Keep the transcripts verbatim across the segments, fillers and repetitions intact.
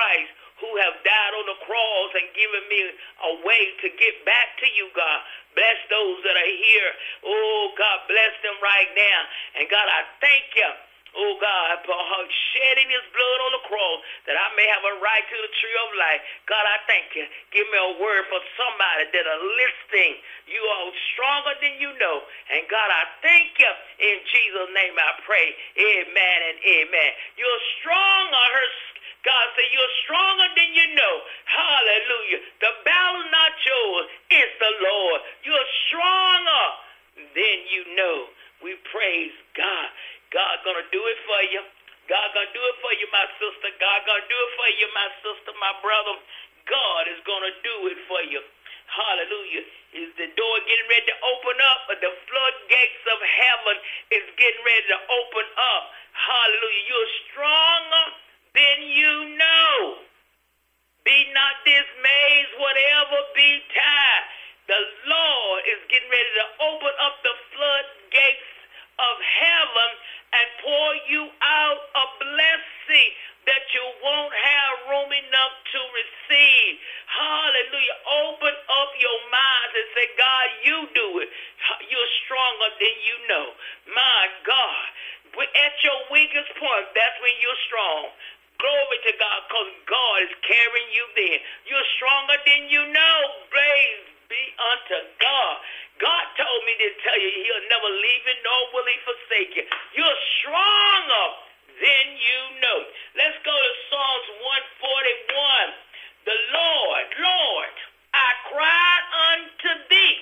Christ who have died on the cross and given me a way to get back to you, God. Bless those that are here. Oh, God, bless them right now. And, God, I thank you, oh, God, for shedding his blood on the cross that I may have a right to the tree of life. God, I thank you. Give me a word for somebody that are listening. You are stronger than you know. And, God, I thank you. In Jesus' name I pray. Amen and amen. You're strong, I heard God say, you're stronger than you know. Hallelujah. The battle not yours, it's the Lord. You're stronger than you know. We praise God. God gonna do it for you. God gonna do it for you, my sister. God gonna do it for you, my sister, my brother. God is gonna do it for you. Hallelujah. Is the door getting ready to open up? But the floodgates of heaven is getting ready to open up. Hallelujah. You're stronger than you know. Be not dismayed, whatever betide. The Lord is getting ready to open up the floodgates of heaven and pour you out a blessing that you won't have room enough to receive. Hallelujah. Open up your minds and say, God, you do it. You're stronger than you know. My God. At your weakest point, that's when you're strong. Glory to God, because God is carrying you there. You're stronger than you know. Praise be unto God. God told me to tell you he'll never leave you, nor will he forsake you. You're stronger than you know. Let's go to Psalms one forty-one. The Lord, Lord, I cried unto thee.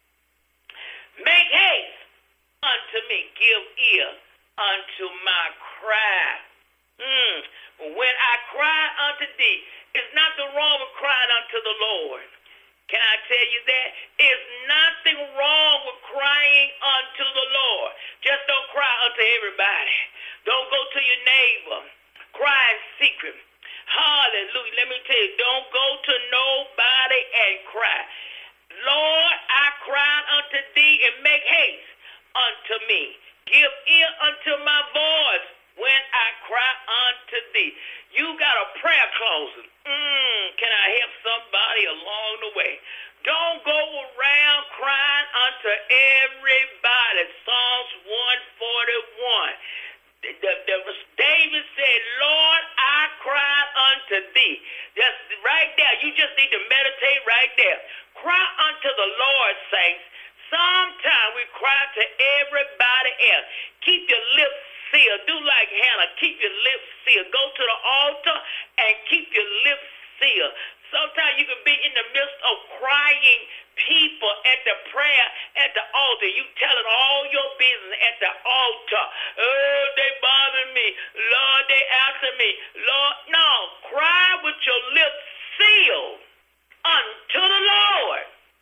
Make haste unto me. Give ear unto my cry. Mm. When I cried unto thee, it's nothing wrong with crying unto the Lord. Can I tell you that? It's nothing wrong with crying unto the Lord. Just don't cry unto everybody. Don't go to your neighbor. Cry in secret. Hallelujah. Let me tell you, don't go to nobody and cry. Lord, I cried unto thee and make haste unto me. Give ear unto my voice when I cry unto thee. You got a prayer closet. Mm, can I help somebody along the way? Don't go around crying unto everybody. Psalms one forty-one. The, the, the, David said, Lord, I cried unto thee. Just right there. You just need to meditate right there. Cry unto the Lord, saints. Sometimes we cry to everybody else. Keep your lips sealed. Do like Hannah. Keep your lips sealed. Go to the altar and keep your lips sealed. Sometimes you can be in the midst of crying people at the prayer at the altar. You telling all your business at the altar. Oh, they bother me. Lord, they after me. Lord, no. Cry with your lips sealed unto the Lord.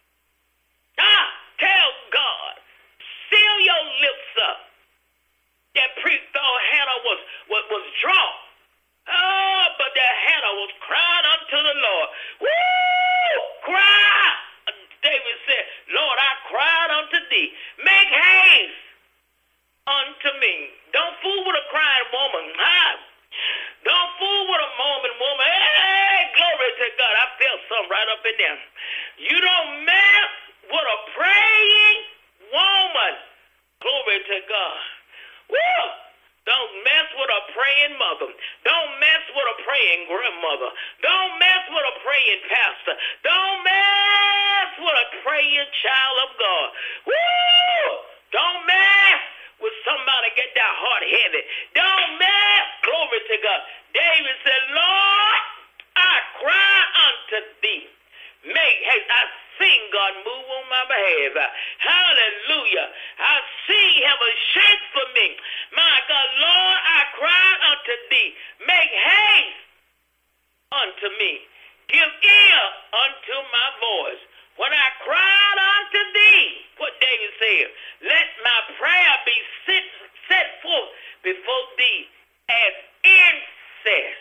Ah, tell God. Seal your lips up. That priest thought Hannah was, was, was drunk. Oh, but that Hannah was crying unto the Lord. Woo! Cry! David said, Lord, I cried unto thee. Make haste unto me. Don't fool with a crying woman. Huh? Don't fool with a mourning woman. Hey, glory to God. I felt something right up in there. You don't mess with a praying woman. Glory to God. Woo! Don't mess with a praying mother. Don't mess with a praying grandmother. Don't mess with a praying pastor. Don't mess with a praying child of God. Woo! Don't mess with somebody get that heart heavy. Don't mess. Glory to God. David said, Lord, I cry unto thee. Make haste. I seen God move on my behalf. Hallelujah. I see heaven shake for me. My God, Lord, I cried unto thee. Make haste unto me. Give ear unto my voice. When I cried unto thee, what David said, let my prayer be set, set forth before thee as incense.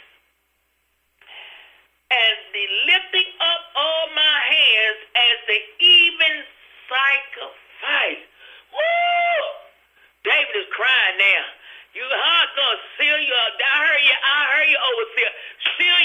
As the lifting up of my hands as the even sacrifice. Woo! David is crying now. You heart gonna seal you. I heard you. I heard you overseer. Seal